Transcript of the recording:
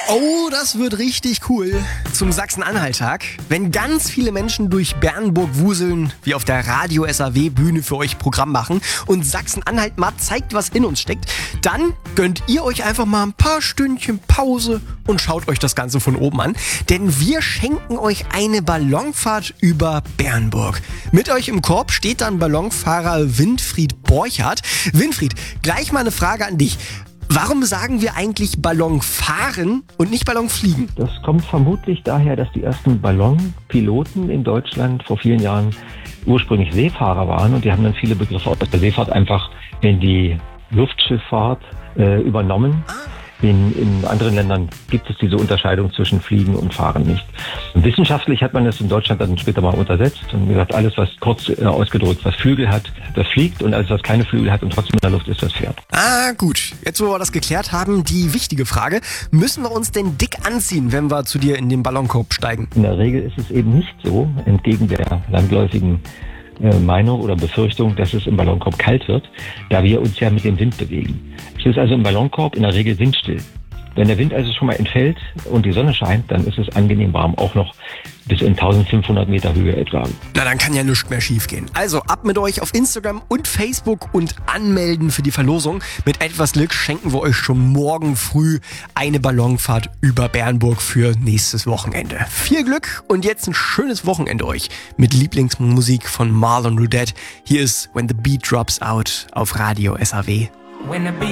Oh, das wird richtig cool. Zum Sachsen-Anhalt-Tag. Wenn ganz viele Menschen durch Bernburg wuseln, wie auf der Radio SAW-Bühne für euch Programm machen und Sachsen-Anhalt mal zeigt, was in uns steckt, dann gönnt ihr euch einfach mal ein paar Stündchen Pause und schaut euch das Ganze von oben an. Denn wir schenken euch eine Ballonfahrt über Bernburg. Mit euch im Korb steht dann Ballonfahrer Winfried Borchardt. Winfried, gleich mal eine Frage an dich. Warum sagen wir eigentlich Ballon fahren und nicht Ballon fliegen? Das kommt vermutlich daher, dass die ersten Ballonpiloten in Deutschland vor vielen Jahren ursprünglich Seefahrer waren und die haben dann viele Begriffe aus der Seefahrt einfach in die Luftschifffahrt übernommen. In anderen Ländern gibt es diese Unterscheidung zwischen Fliegen und Fahren nicht. Wissenschaftlich hat man das in Deutschland dann später mal untersetzt und gesagt, alles, was kurz ausgedrückt, was Flügel hat, das fliegt und alles, was keine Flügel hat und trotzdem in der Luft ist, das fährt. Gut. Jetzt, wo wir das geklärt haben, die wichtige Frage. Müssen wir uns denn dick anziehen, wenn wir zu dir in den Ballonkorb steigen? In der Regel ist es eben nicht so, entgegen der landläufigen Meinung oder Befürchtung, dass es im Ballonkorb kalt wird, da wir uns ja mit dem Wind bewegen. Es ist also im Ballonkorb in der Regel windstill. Wenn der Wind also schon mal entfällt und die Sonne scheint, dann ist es angenehm warm, auch noch bis in 1500 Meter Höhe etwa. Na, dann kann ja nichts mehr schief gehen. Also ab mit euch auf Instagram und Facebook und anmelden für die Verlosung. Mit etwas Glück schenken wir euch schon morgen früh eine Ballonfahrt über Bernburg für nächstes Wochenende. Viel Glück und jetzt ein schönes Wochenende euch mit Lieblingsmusik von Marlon Rudette. Hier ist When the Beat Drops Out auf Radio SAW. When the beat